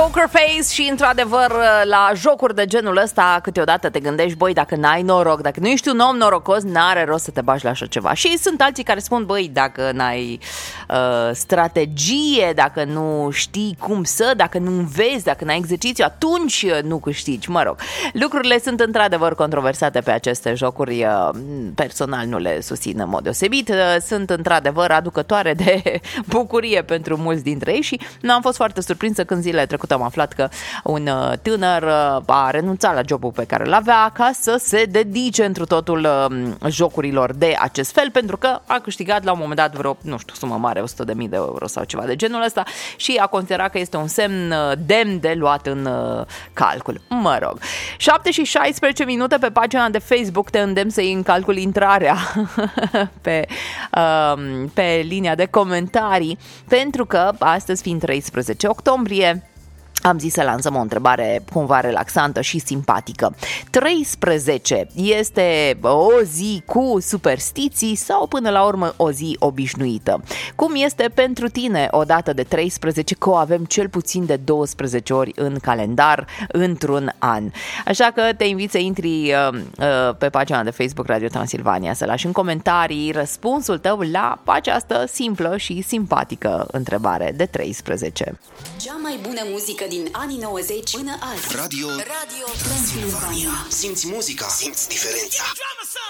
Poker Face și, într-adevăr, la jocuri de genul ăsta, câteodată te gândești, băi, dacă n-ai noroc, dacă nu ești un om norocos, n-are rost să te bagi la așa ceva. Și sunt alții care spun, băi, dacă n-ai strategie, dacă nu știi cum să, dacă nu înveți, dacă n-ai exercițiu, atunci nu câștigi. Mă rog, lucrurile sunt într-adevăr controversate pe aceste jocuri. Personal nu le susțin în mod deosebit. Sunt într-adevăr aducătoare de bucurie pentru mulți dintre ei și nu am fost foarte surprinsă când zilele trecute am aflat că un tânăr a renunțat la jobul pe care îl avea ca să se dedice întru totul jocurilor de acest fel, pentru că a câștigat la un moment dat vreo, nu știu, sumă mare, 100.000 de euro sau ceva de genul ăsta și a considerat că este un semn demn de luat în calcul. Mă rog. 7:16 pe pagina de Facebook te îndemn să iei în calcul intrarea pe linia de comentarii, pentru că astăzi, fiind 13 octombrie, am zis să lansăm o întrebare cumva relaxantă și simpatică. 13 este o zi cu superstiții sau până la urmă o zi obișnuită? Cum este pentru tine o dată de 13, că o avem cel puțin de 12 ori în calendar într-un an? Așa că te invit să intri pe pagina de Facebook Radio Transilvania, să lași în comentarii răspunsul tău la această simplă și simpatică întrebare de 13. Cea mai bună muzică din anii 90 până azi. Radio Transilvania. Simți muzica, simți diferența.